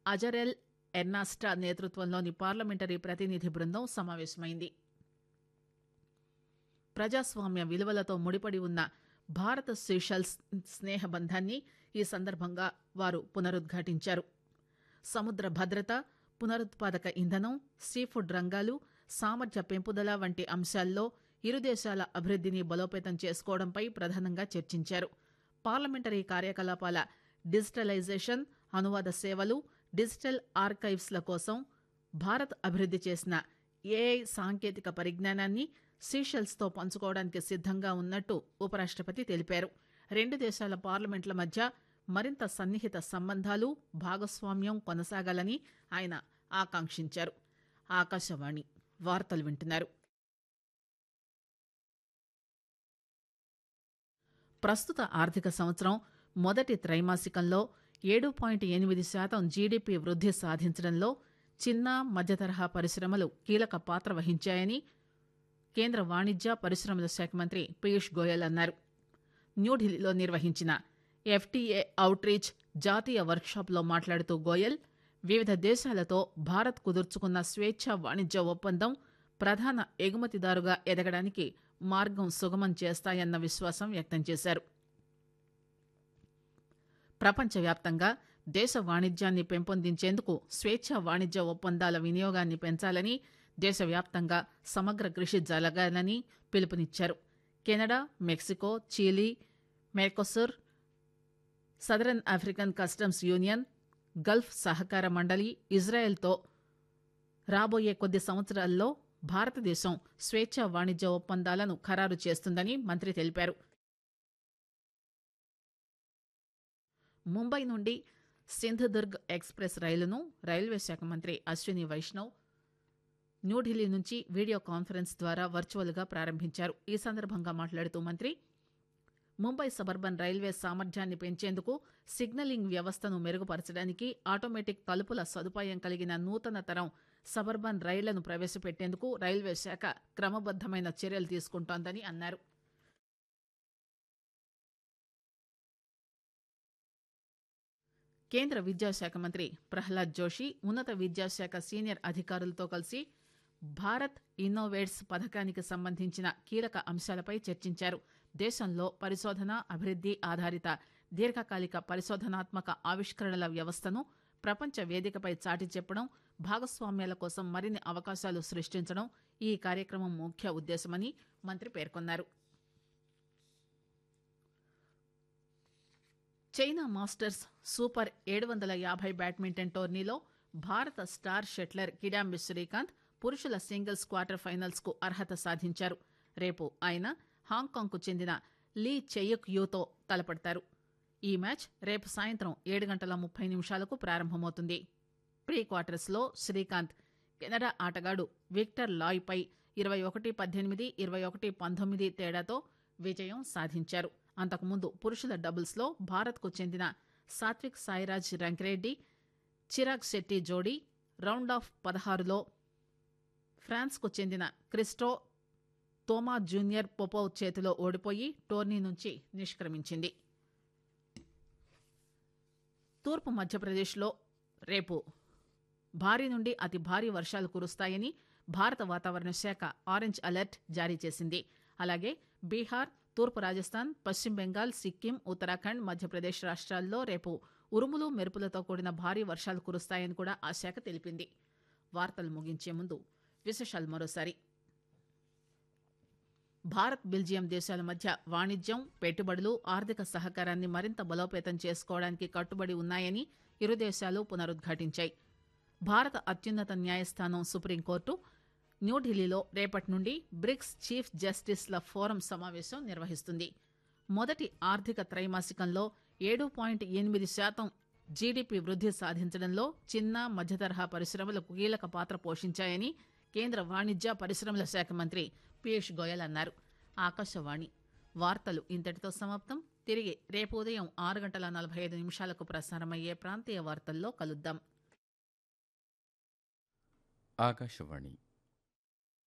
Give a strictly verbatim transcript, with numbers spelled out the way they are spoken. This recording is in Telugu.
అజరెల్ ఎర్నాస్టా నేతృత్వంలోని పార్లమెంటరీ ప్రతినిధి బృందం సమావేశమైంది. ప్రజాస్వామ్య విలువలతో ముడిపడి ఉన్న భారత్ సీషెల్స్ స్నేహబంధాన్ని ఈ సందర్భంగా వారు పునరుద్ఘాటించారు. సముద్ర భద్రత, పునరుత్పాదక ఇంధనం, సీఫుడ్ రంగాలు, సామర్థ్య పెంపుదల వంటి అంశాల్లో ఇరు దేశాల అభివృద్ధిని బలోపేతం చేసుకోవడంపై ప్రధానంగా చర్చించారు. పార్లమెంటరీ కార్యకలాపాల డిజిటలైజేషన్, అనువాద సేవలు, డిజిటల్ ఆర్కైవ్స్ల కోసం భారత్ అభివృద్ధి చేసిన ఏఐ సాంకేతిక పరిజ్ఞానాన్ని సీషెల్స్తో పంచుకోవడానికి సిద్ధంగా ఉన్నట్టు ఉపరాష్టపతి తెలిపారు. రెండు దేశాల పార్లమెంట్ల మధ్య మరింత సన్నిహిత సంబంధాలు, భాగస్వామ్యం కొనసాగాలని ఆయన ఆకాంక్షించారు. ఆకాశవాణి వార్తలు వింటున్నారు. ప్రస్తుత ఆర్థిక సంవత్సరం మొదటి త్రైమాసికంలో ఏడు పాయింట్ ఎనిమిది శాతం జీడీపీ వృద్ధి సాధించడంలో చిన్న మధ్యతరహా పరిశ్రమలు కీలక పాత్ర వహించాయని కేంద్ర వాణిజ్య పరిశ్రమల శాఖ మంత్రి పీయూష్ గోయల్ అన్నారు. న్యూఢిల్లీలో నిర్వహించిన ఎఫ్టీఏ అవుట్రీచ్ జాతీయ వర్క్షాప్లో మాట్లాడుతూ గోయల్ వివిధ దేశాలతో భారత్ కుదుర్చుకున్న స్వేచ్ఛా వాణిజ్య ఒప్పందం ప్రధాన ఎగుమతిదారుగా ఎదగడానికి మార్గం సుగమం చేస్తాయన్న విశ్వాసం వ్యక్తం చేశారు. ప్రపంచవ్యాప్తంగా దేశ వాణిజ్యాన్ని పెంపొందించేందుకు స్వేచ్ఛా వాణిజ్య ఒప్పందాల వినియోగాన్ని పెంచాలని, దేశవ్యాప్తంగా సమగ్ర కృషి జరగాలని పిలుపునిచ్చారు. Canada, Mexico, Chile, Mercosur, southern African customs union, Gulf సహకార మండలి, ఇజ్రాయెల్తో రాబోయే కొద్ది సంవత్సరాల్లో భారతదేశం స్వేచ్ఛా వాణిజ్య ఒప్పందాలను ఖరారు చేస్తుందని మంత్రి తెలిపారు. ముంబై నుండి సింధుదుర్గ్ ఎక్స్ప్రెస్ రైలును రైల్వే శాఖ మంత్రి అశ్విని వైష్ణవ్ న్యూఢిల్లీ నుంచి వీడియో కాన్ఫరెన్స్ ద్వారా వర్చువల్గా ప్రారంభించారు. ఈ సందర్భంగా మాట్లాడుతూ మంత్రి ముంబై సబర్బన్ రైల్వే సామర్థ్యాన్ని పెంచేందుకు, సిగ్నలింగ్ వ్యవస్థను మెరుగుపరచడానికి ఆటోమేటిక్ తలుపుల సదుపాయం కలిగిన నూతన తరం సబర్బన్ రైళ్లను ప్రవేశపెట్టేందుకు రైల్వే శాఖ క్రమబద్దమైన చర్యలు తీసుకుంటోందని అన్నారు. కేంద్ర విద్యాశాఖ మంత్రి ప్రహ్లాద్ జోషి ఉన్నత విద్యాశాఖ సీనియర్ అధికారులతో కలిసి భారత్ ఇన్నోవేట్స్ పథకానికి సంబంధించిన కీలక అంశాలపై చర్చించారు. దేశంలో పరిశోధన, అభివృద్ధి ఆధారిత దీర్ఘకాలిక పరిశోధనాత్మక ఆవిష్కరణల వ్యవస్థను ప్రపంచ వేదికపై చాటి చెప్పడం, భాగస్వామ్యాల కోసం మరిన్ని అవకాశాలు సృష్టించడం ఈ కార్యక్రమం ముఖ్య ఉద్దేశమని మంత్రి పేర్కొన్నారు. చైనా మాస్టర్స్ సూపర్ ఏడు వందల యాభై బ్యాడ్మింటన్ టోర్నీలో భారత స్టార్ షట్లర్ కిడాంబి శ్రీకాంత్ పురుషుల సింగిల్స్ క్వార్టర్ ఫైనల్స్ కు అర్హత సాధించారు. రేపు ఆయన హాంకాంగ్కు చెందిన లీ చెయుక్ యూతో తలపడతారు. ఈ మ్యాచ్ రేపు సాయంత్రం ఏడు గంటల ముప్పై నిమిషాలకు ప్రారంభమవుతుంది. ప్రీ క్వార్టర్స్ లో శ్రీకాంత్ కెనడా ఆటగాడు విక్టర్ లాయ్ పై ఇరవై ఒకటి పద్దెనిమిది, ఇరవై ఒకటి పంతొమ్మిది తేడాతో విజయం సాధించారు. అంతకుముందు పురుషుల డబుల్స్ లో భారత్ కు చెందిన సాత్విక్ సాయిరాజ్ రంకిరెడ్డి, చిరాగ్ శెట్టి జోడీ రౌండ్ ఆఫ్ పదహారులో ఫ్రాన్స్ కు చెందిన క్రిస్టో తోమా జూనియర్ పొపోవ్ చేతిలో ఓడిపోయి టోర్నీ నుంచి నిష్క్రమించింది. తూర్పు మధ్యప్రదేశ్లో రేపు భారీ నుండి అతి భారీ వర్షాలు కురుస్తాయని భారత వాతావరణ శాఖ ఆరెంజ్ అలర్ట్ జారీ చేసింది. అలాగే బీహార్, తూర్పు రాజస్థాన్, పశ్చిమ బెంగాల్, సిక్కిం, ఉత్తరాఖండ్, మధ్యప్రదేశ్ రాష్ట్రాల్లో రేపు ఉరుములు మెరుపులతో కూడిన భారీ వర్షాలు కురుస్తాయని కూడా ఆ శాఖ తెలిపింది. వార్తలు ముగించే ముందు విశేషాలు మరోసారి. భారత్, బెల్జియం దేశాల మధ్య వాణిజ్యం, పెట్టుబడులు, ఆర్థిక సహకారాన్ని మరింత బలోపేతం చేసుకోవడానికి కట్టుబడి ఉన్నాయని ఇరు దేశాలు పునరుద్ఘాటించాయి. భారత అత్యున్నత న్యాయస్థానం సుప్రీంకోర్టు న్యూఢిల్లీలో రేపటి నుండి బ్రిక్స్ చీఫ్ జస్టిస్ల ఫోరం సమావేశం నిర్వహిస్తుంది. మొదటి ఆర్థిక త్రైమాసికంలో ఏడు పాయింట్ ఎనిమిది శాతం జీడీపీ వృద్ధి సాధించడంలో చిన్న మధ్యతరహా పరిశ్రమలు కీలక పాత్ర పోషించాయని కేంద్ర వాణిజ్య పరిశ్రమల శాఖ మంత్రి పీయూష్ గోయల్ అన్నారు. ఆకాశవాణి వార్తలు ఇంతటితో సమాప్తం. తిరిగి రేపు ఉదయం ఆరు గంటల నలభై ఐదు నిమిషాలకు ప్రసారమయ్యే ప్రాంతీయ వార్తల్లో కలుద్దాం. ఆకాశవాణి